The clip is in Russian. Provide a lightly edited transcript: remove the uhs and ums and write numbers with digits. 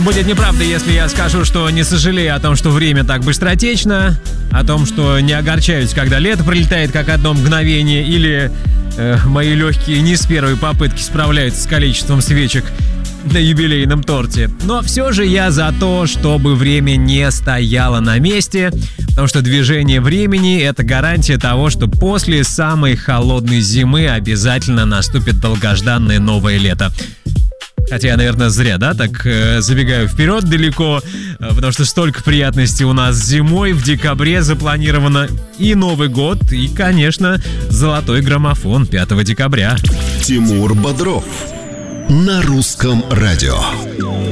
Будет неправда, если я скажу, что не сожалею о том, что время так быстротечно, о том, что не огорчаюсь, когда лето пролетает как одно мгновение, или мои легкие не с первой попытки справляются с количеством свечек на юбилейном торте. Но все же я за то, чтобы время не стояло на месте, потому что движение времени — это гарантия того, что после самой холодной зимы обязательно наступит долгожданное новое лето. Хотя я, наверное, зря, так забегаю вперед далеко, потому что столько приятностей у нас зимой, в декабре запланировано и Новый год, и, конечно, золотой граммофон 5 декабря. Тимур Бодров на Русском радио.